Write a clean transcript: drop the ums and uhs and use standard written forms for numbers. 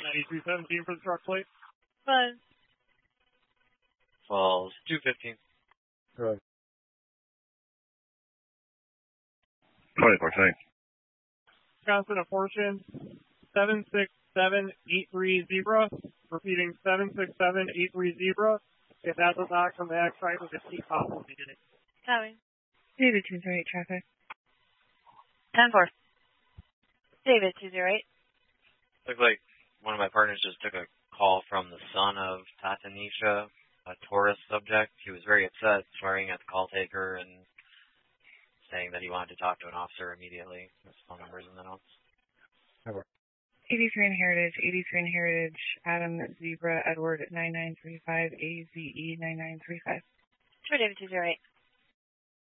9317 for the truck plate. Fine. Falls 215. Right. 24, thanks. Wisconsin apportion 767830. Repeating 767830. If that does not come back, try to just keep possible beginning. Coming. David 208 traffic. 10-4. David 208. Looks like one of my partners just took a call from the son of Tatanisha, a tourist subject. He was very upset, swearing at the call taker and saying that he wanted to talk to an officer immediately. His phone number is in the notes. 83 in Heritage, 83 in Heritage, Adam Zebra Edward 9935, AZE 9935. Sure, David 208.